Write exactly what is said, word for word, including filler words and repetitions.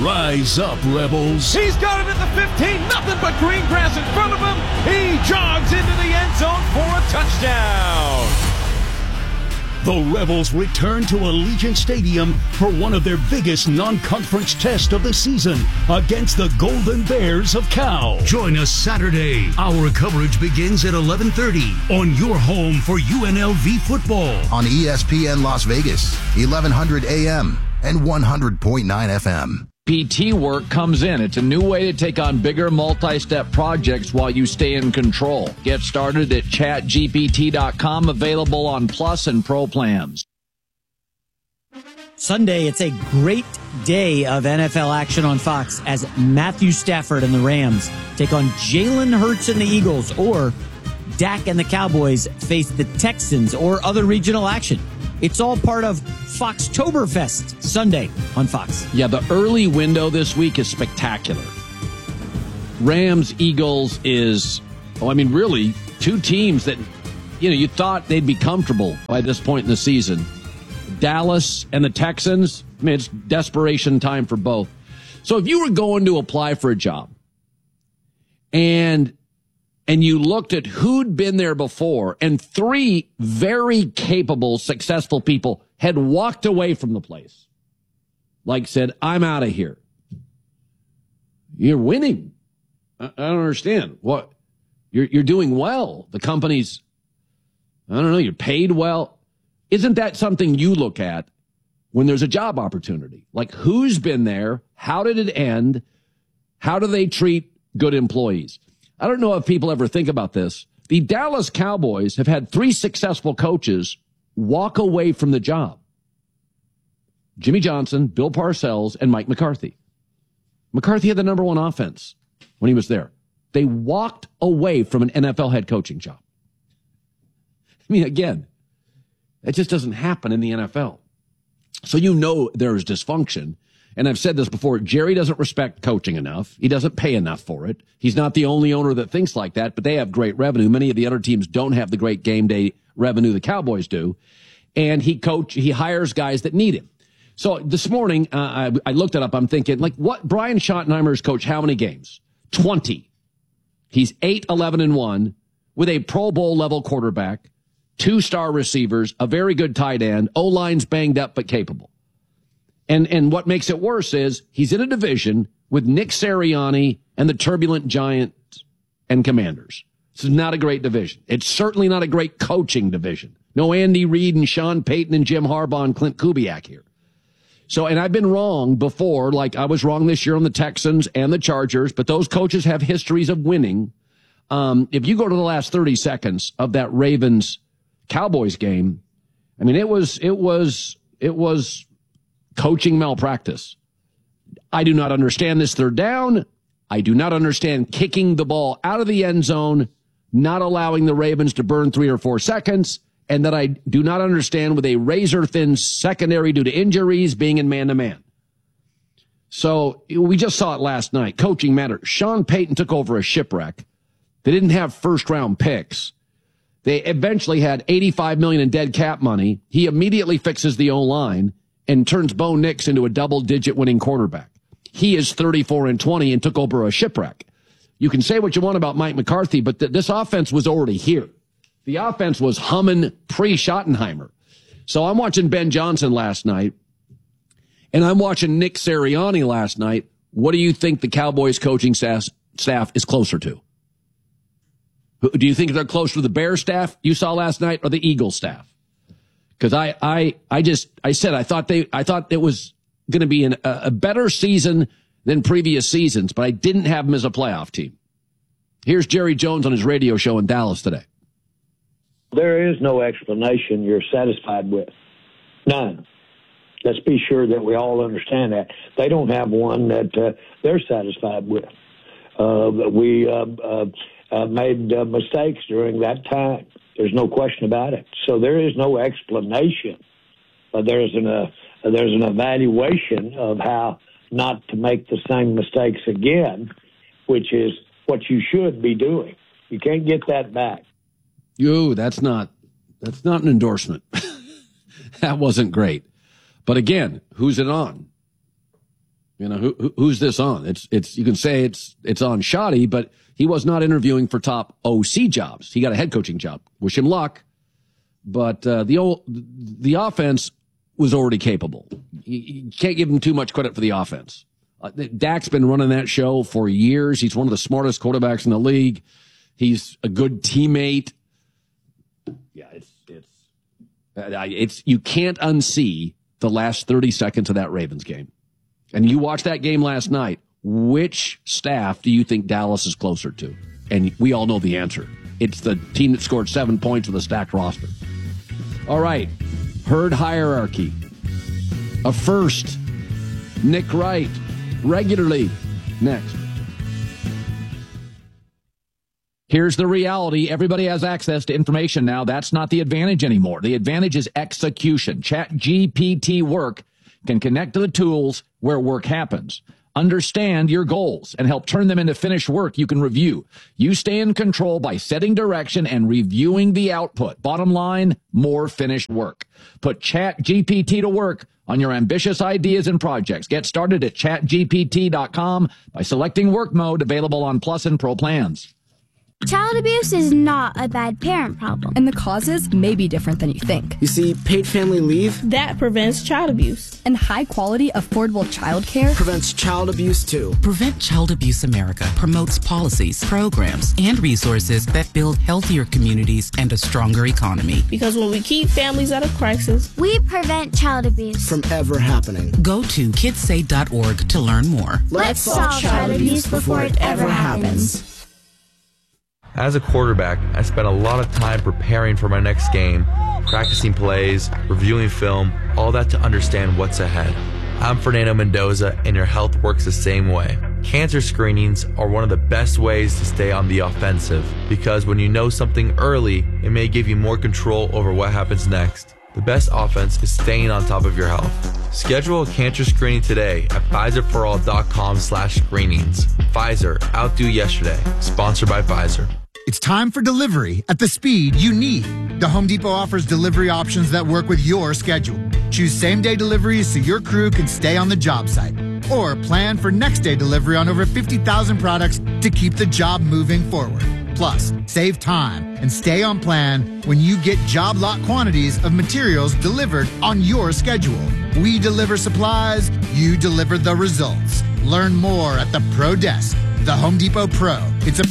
Rise up, Rebels. He's got it at the fifteen. Nothing but green grass in front of him. He jogs into the end zone for a touchdown. The Rebels return to Allegiant Stadium for one of their biggest non-conference tests of the season against the Golden Bears of Cal. Join us Saturday. Our coverage begins at eleven thirty on your home for U N L V football. On E S P N Las Vegas, eleven hundred A M and one hundred point nine F M. P T work comes in. It's a new way to take on bigger multi-step projects while you stay in control. Get started at chat G P T dot com, available on Plus and Pro plans. Sunday, it's a great day of N F L action on Fox as Matthew Stafford and the Rams take on Jalen Hurts and the Eagles, or Dak and the Cowboys face the Texans, or other regional action. It's all part of Foxtoberfest Sunday on Fox. Yeah, the early window this week is spectacular. Rams, Eagles is, oh, I mean, really, two teams that, you know, you thought they'd be comfortable by this point in the season. Dallas and the Texans, I mean, it's desperation time for both. So if you were going to apply for a job and and you looked at who'd been there before, and three very capable, successful people had walked away from the place, like said, I'm out of here. You're winning. I, I don't understand. What? You're, you're doing well. The company's, I don't know, you're paid well. Isn't that something you look at when there's a job opportunity? Like, who's been there? How did it end? How do they treat good employees? I don't know if people ever think about this. The Dallas Cowboys have had three successful coaches walk away from the job. Jimmy Johnson, Bill Parcells, and Mike McCarthy. McCarthy had the number one offense when he was there. They walked away from an N F L head coaching job. I mean, again, it just doesn't happen in the N F L. So you know there's dysfunction. And I've said this before, Jerry doesn't respect coaching enough. He doesn't pay enough for it. He's not the only owner that thinks like that, but they have great revenue. Many of the other teams don't have the great game day revenue the Cowboys do. And he coach, he hires guys that need him. So this morning, uh, I, I looked it up. I'm thinking, like, what? Brian Schottenheimer's coached how many games? twenty. He's eight, eleven, and one with a Pro Bowl level quarterback, two star receivers, a very good tight end, O-line's banged up but capable. And and what makes it worse is he's in a division with Nick Sirianni and the turbulent Giants and Commanders. This is not a great division. It's certainly not a great coaching division. No Andy Reid and Sean Payton and Jim Harbaugh and Clint Kubiak here. So, and I've been wrong before, like I was wrong this year on the Texans and the Chargers, but those coaches have histories of winning. Um, if you go to the last thirty seconds of that Ravens-Cowboys game, I mean, it was, it was, it was... coaching malpractice. I do not understand this third down. I do not understand kicking the ball out of the end zone, not allowing the Ravens to burn three or four seconds, and that I do not understand with a razor-thin secondary due to injuries being in man-to-man. So we just saw it last night. Coaching matters. Sean Payton took over a shipwreck. They didn't have first-round picks. They eventually had eighty-five million dollars in dead cap money. He immediately fixes the O-line and turns Bo Nix into a double-digit winning quarterback. He is thirty-four and twenty and took over a shipwreck. You can say what you want about Mike McCarthy, but th- this offense was already here. The offense was humming pre-Schottenheimer. So I'm watching Ben Johnson last night, and I'm watching Nick Sirianni last night. What do you think the Cowboys coaching staff, staff is closer to? Do you think they're closer to the Bears staff you saw last night or the Eagles staff? Because I, I, I just, I said, I thought they, I thought it was going to be an, a, a better season than previous seasons, but I didn't have them as a playoff team. Here's Jerry Jones on his radio show in Dallas today. There is no explanation you're satisfied with. None. Let's be sure that we all understand that. They don't have one that uh, they're satisfied with. Uh, we uh, uh, uh, made uh, mistakes during that time. There's no question about it. So there is no explanation. Uh, there's an uh, there's an evaluation of how not to make the same mistakes again, which is what you should be doing. You can't get that back. Yo, that's not that's not an endorsement. That wasn't great. But again, who's it on? You know, who, who's this on? It's, it's, you can say it's, it's on Shoddy, but he was not interviewing for top O C jobs. He got a head coaching job. Wish him luck. But, uh, the old, the offense was already capable. You, you can't give him too much credit for the offense. Uh, Dak's been running that show for years. He's one of the smartest quarterbacks in the league. He's a good teammate. Yeah, it's, it's, it's, you can't unsee the last thirty seconds of that Ravens game. And you watched that game last night. Which staff do you think Dallas is closer to? And we all know the answer. It's the team that scored seven points with a stacked roster. All right. Herd hierarchy. A first. Nick Wright. Regularly. Next. Here's the reality. Everybody has access to information now. That's not the advantage anymore. The advantage is execution. ChatGPT Work can connect to the tools where work happens. Understand your goals and help turn them into finished work you can review. You stay in control by setting direction and reviewing the output. Bottom line, more finished work. Put ChatGPT to work on your ambitious ideas and projects. Get started at chat G P T dot com by selecting work mode, available on Plus and Pro plans. Child abuse is not a bad parent problem. And the causes may be different than you think. You see, paid family leave, that prevents child abuse. And high-quality, affordable child care prevents child abuse, too. Prevent Child Abuse America promotes policies, programs, and resources that build healthier communities and a stronger economy. Because when we keep families out of crisis, we prevent child abuse from ever happening. Go to kids say dot org to learn more. Let's, Let's solve child abuse before it ever happens. As a quarterback, I spent a lot of time preparing for my next game, practicing plays, reviewing film, all that to understand what's ahead. I'm Fernando Mendoza, and your health works the same way. Cancer screenings are one of the best ways to stay on the offensive, because when you know something early, it may give you more control over what happens next. The best offense is staying on top of your health. Schedule a cancer screening today at Pfizer for all dot com slash screenings. Pfizer, outdo yesterday. Sponsored by Pfizer. It's time for delivery at the speed you need. The Home Depot offers delivery options that work with your schedule. Choose same-day deliveries so your crew can stay on the job site. Or plan for next-day delivery on over fifty thousand products to keep the job moving forward. Plus, save time and stay on plan when you get job lot quantities of materials delivered on your schedule. We deliver supplies, you deliver the results. Learn more at the Pro Desk. The Home Depot Pro. It's a